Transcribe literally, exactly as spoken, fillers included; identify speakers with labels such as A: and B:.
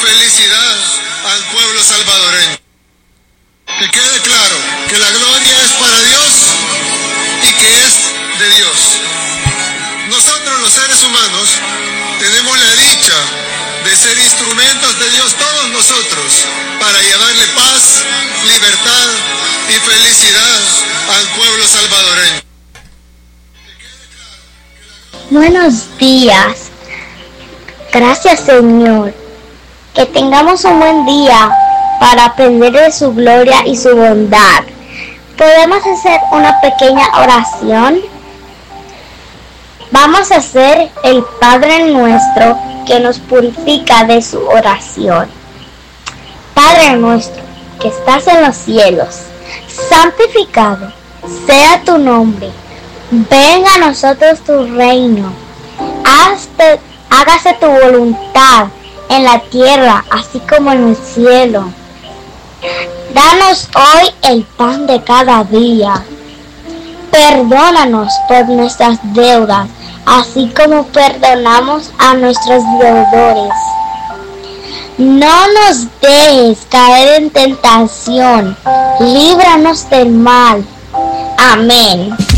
A: felicidad al pueblo salvadoreño. Que quede claro que la gloria es para Dios y que es de Dios. Nosotros los seres humanos tenemos la dicha de ser instrumentos de Dios, todos nosotros, para llevarle paz, libertad y felicidad al pueblo salvadoreño.
B: Buenos días. Gracias, Señor. Que tengamos un buen día para aprender de su gloria y su bondad. ¿Podemos hacer una pequeña oración? Vamos a hacer el Padre Nuestro que nos purifica de su oración. Padre nuestro que estás en los cielos, santificado sea tu nombre. Venga a nosotros tu reino. Hazte, hágase tu voluntad en la tierra, así como en el cielo. Danos hoy el pan de cada día. Perdónanos por nuestras deudas, así como perdonamos a nuestros deudores. No nos dejes caer en tentación, líbranos del mal. Amén.